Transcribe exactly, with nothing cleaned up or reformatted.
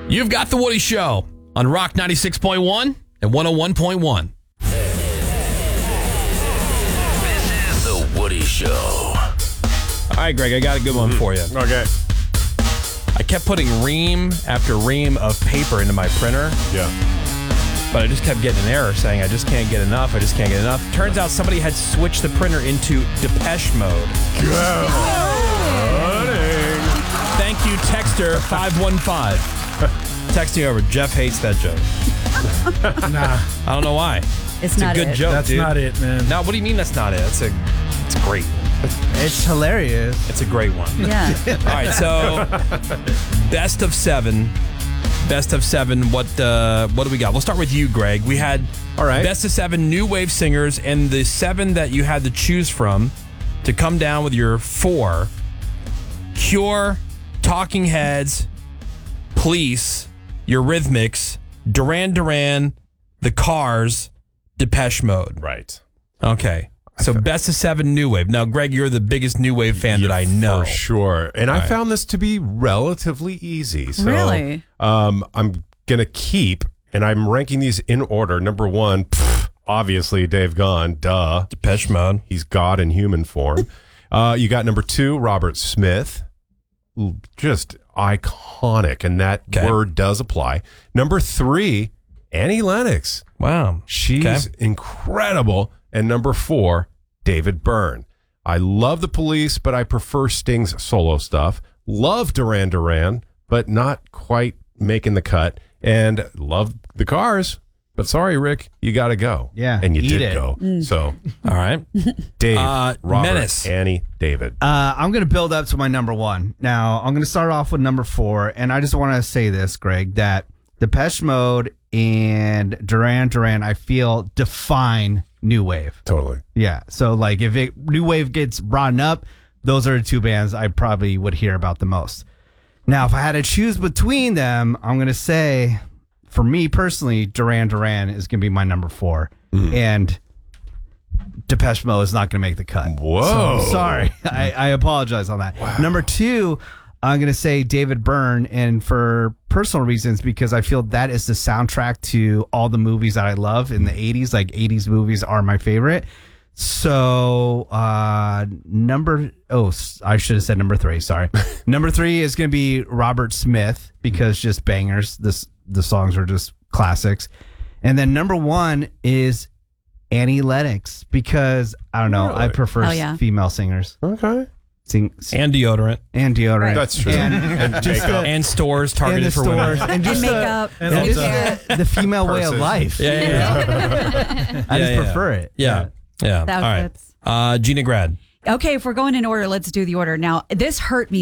You've got The Woody Show on Rock ninety-six point one and one oh one point one. This is The Woody Show. All right, Greg, I got a good one for you. Okay. I kept putting ream after ream of paper into my printer, Yeah. but I just kept getting an error saying I just can't get enough. I just can't get enough. Turns out somebody had switched the printer into Depeche Mode. Thank you, Texter five one five. Texting over. Jeff hates that joke. Nah, I don't know why. It's, It's not a good it. joke, that's dude. not it, man. No, what do you mean that's not it? It's a, it's great. It's hilarious. It's a great one. Yeah. All right, so best of seven. Best of seven. What uh, what do we got? We'll start with you, Greg. We had All right. best of seven new wave singers, and the seven that you had to choose from to come down with your four: Cure, Talking Heads, Police, Eurythmics, Duran Duran, The Cars, Depeche Mode. Right. Okay. So best of seven new wave. Now, Greg, you're the biggest new wave fan that I know. For sure. And I right. found this to be relatively easy. So, Really? Um, I'm going to keep, and I'm ranking these in order. Number one, pff, obviously, Dave Gahan. Duh. Depeche Mode. He's God in human form. uh, you got number two, Robert Smith. Just iconic, and that Okay. word does apply. Number three, Annie Lennox. Wow. She's Okay. incredible. And number four, David Byrne. I love the Police, but I prefer Sting's solo stuff. Love Duran Duran, but not quite making the cut. And love the Cars, but sorry, Rick, you got to go. Yeah, and you eat did it. go. So, All right. Dave, Uh, Robert, Menace. Annie, David. Uh, I'm going to build up to my number one. Now, I'm going to start off with number four, and I just want to say this, Greg, that Depeche Mode and Duran Duran, I feel, define new wave. Totally. Yeah, so like if it, new wave gets brought up, those are the two bands I probably would hear about the most. Now, if I had to choose between them, I'm going to say, for me personally, Duran Duran is going to be my number four, and Depeche Mode is not going to make the cut. Whoa. So, sorry. I, I apologize on that. Number two, I'm going to say David Byrne, and for personal reasons, because I feel that is the soundtrack to all the movies that I love in the eighties. Like eighties movies are my favorite. So uh, number, oh, I should have said number three. Sorry. Number three is going to be Robert Smith, because just bangers. This the songs are just classics. And then number one is Annie Lennox, because I don't know, I Really? prefer Oh, yeah. female singers. Okay. Sing, sing And deodorant. and deodorant. That's true. And, And just makeup. the, And stores targeted and the for stores women. and just And the- makeup. and and just hair. the, the female way of Purses. life. Yeah, yeah, yeah. I Yeah, just yeah. prefer it. Yeah. Yeah. The All right. outfits. Uh, Gina Grad. Okay, if we're going in order, let's do the order. Now, this hurt me